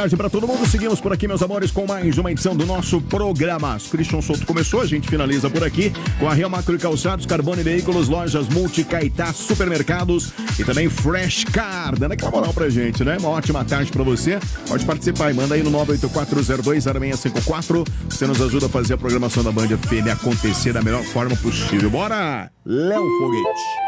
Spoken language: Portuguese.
tarde para todo mundo. Seguimos por aqui, meus amores, com mais uma edição do nosso programa. Christian Souto começou, a gente finaliza por aqui com a Rio Macro e Calçados, Carbone Veículos, Lojas Multi, Caetá, Supermercados e também Fresh Car. Dando aquela moral pra gente, né? Uma ótima tarde pra você. Pode participar e manda aí no 984020654. Você nos ajuda a fazer a programação da Band FM acontecer da melhor forma possível. Bora, Léo Foguete.